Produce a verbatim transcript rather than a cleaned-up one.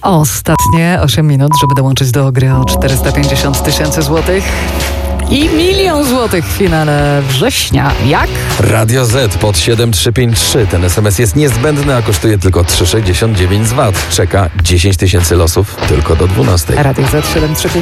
Ostatnie osiem minut, żeby dołączyć do gry o czterysta pięćdziesiąt tysięcy złotych. I milion złotych w finale września. Jak? Radio Z pod siedem trzy pięć trzy. Ten es em es jest niezbędny, a kosztuje tylko trzy sześćdziesiąt dziewięć z V A T. Czeka dziesięć tysięcy losów tylko do dwunastej. Radio Z siedem trzy pięć